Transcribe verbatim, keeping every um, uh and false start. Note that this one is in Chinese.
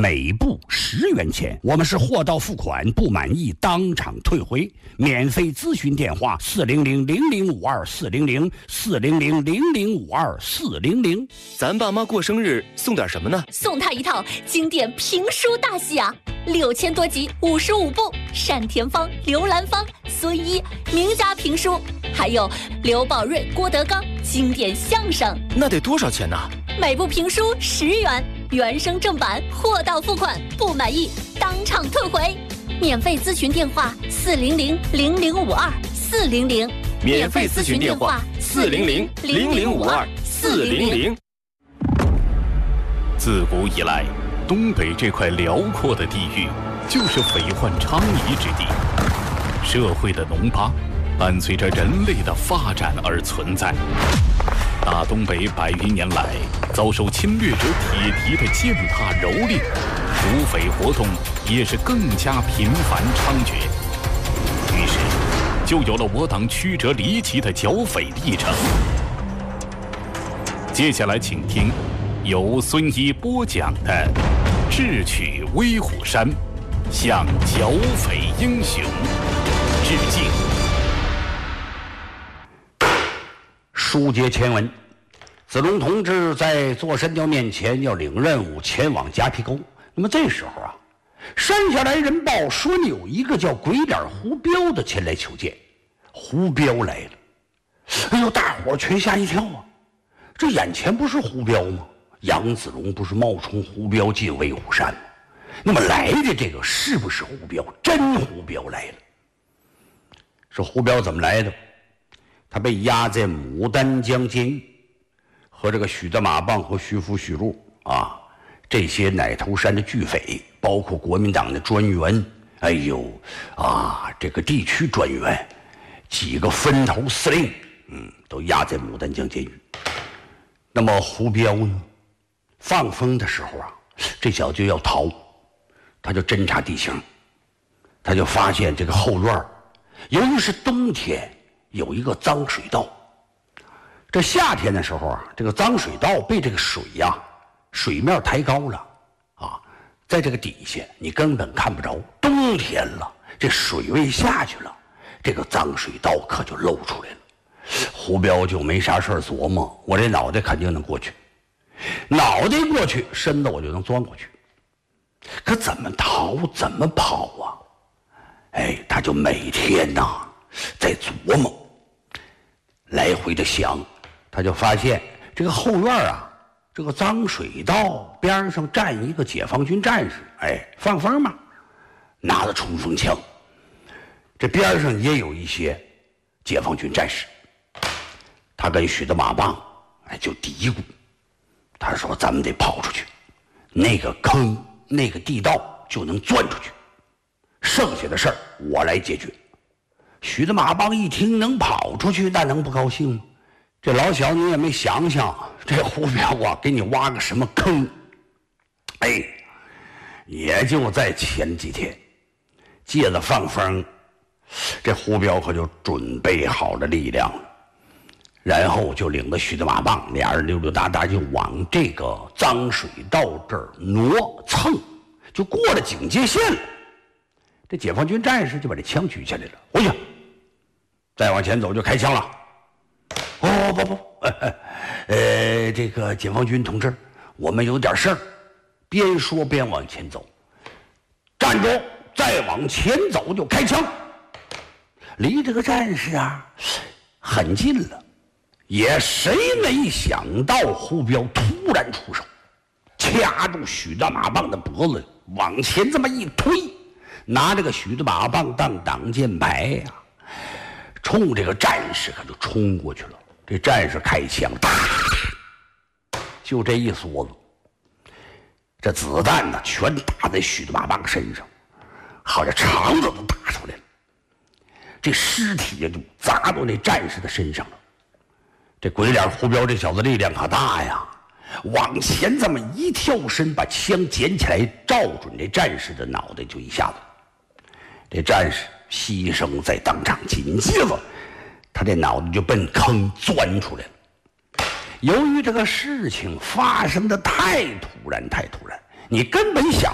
每部十元钱。我们是货到付款，不满意当场退回。免费咨询电话：四零零零零五二四零零四零零零零五二四零零。 咱爸妈过生日送点什么呢？ 送他一套经典评书大戏啊，六千多集，五十五部，单田芳、刘兰芳、孙一名家评书，还有刘宝瑞、郭德纲经典相声。 那得多少钱呢？ 每部评书十元，原声正版，货到付款，不满意当场退回。免费咨询电话：四零零零零五二四零零。 免费咨询电话：四零零零零五二四零零。 自古以来，东北这块辽阔的地域就是匪患昌夷之地。社会的脓疤伴随着人类的发展而存在。大东北百余年来遭受侵略者铁蹄的践踏蹂躏，土匪活动也是更加频繁猖獗。于是就有了我党曲折离奇的剿匪历程。接下来请听由孙一播讲的《智取威虎山》，向剿匪英雄致敬。 书接前文，子龙同志在座山雕面前要领任务前往夹皮沟。那么这时候啊，山下来人报说你有一个叫鬼脸胡彪的前来求见。胡彪来了，哎呦，大伙全吓一跳啊！这眼前不是胡彪吗？杨子龙不是冒充胡彪进威虎山吗？那么来的这个是不是胡彪？真胡彪来了。这胡彪怎么来的？他被押在牡丹江监狱，和这个许德马棒和徐福、许禄啊，这些奶头山的巨匪，包括国民党的专员，哎呦啊，这个地区专员，几个分头司令，嗯，都押在牡丹江监狱。那么胡彪呢，放风的时候啊，这小子就要逃，他就侦察地形，他就发现这个后院，由于是冬天，有一个脏水道。这夏天的时候啊，这个脏水道被这个水呀、啊，水面抬高了啊，在这个底下你根本看不着。冬天了，这水位下去了，这个脏水道可就露出来了。胡彪就没啥事儿琢磨，我这脑袋肯定能过去，脑袋过去，身子我就能钻过去。可怎么逃，怎么跑啊？哎，他就每天呐、啊、在琢磨，来回的想。他就发现这个后院啊，这个脏水道边上站一个解放军战士，哎，放风嘛，拿着冲锋枪。这边上也有一些解放军战士。他跟许德马棒，哎，就嘀咕，他说：“咱们得跑出去，那个坑、那个地道就能钻出去，剩下的事儿我来解决。”许德马棒一听能跑出去，那能不高兴吗？这老小你也没想想，这胡彪啊，给你挖个什么坑？哎，也就在前几天，借着放风，这胡彪可就准备好了力量了，然后就领着许德马棒，俩人溜溜达达就往这个脏水道这儿挪蹭，就过了警戒线了。这解放军战士就把这枪举起来了，回去，再往前走就开枪了。哦不不，呃, 呃，这个解放军同志，我们有点事儿。边说边往前走，站住！再往前走就开枪。离这个战士啊很近了，也谁没想到胡彪突然出手，掐住许德马棒的脖子，往前这么一推，拿这个许德马棒当挡箭牌呀、啊，冲这个战士可就冲过去了。这战士开枪，哒，就这一梭子，这子弹呢全打在许德马棒身上，好像肠子都打出来了。这尸体呀就砸到那战士的身上了。这鬼脸胡彪这小子力量可大呀，往前这么一跳身，把枪捡起来，照准这战士的脑袋就一下子。这战士牺牲在当场，紧接着他这脑袋就奔坑钻出来了。由于这个事情发生的太突然太突然，你根本想